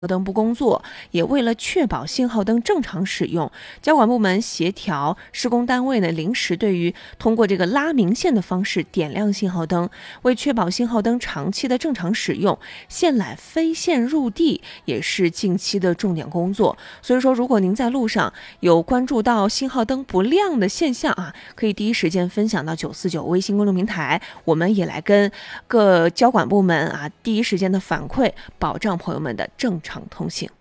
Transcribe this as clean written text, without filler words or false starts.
灯不工作，也为了确保信号灯正常使用，交管部门协调施工单位呢，临时对于通过这个拉明线的方式点亮信号灯，为确保信号灯长期的正常使用，线缆飞线入地也是近期的重点工作。所以说，如果您在路上有关注到信号灯不亮的现象啊，可以第一时间分享到949微信公众平台，我们也来跟各交管部门啊第一时间的反馈，保障朋友们的正常通行。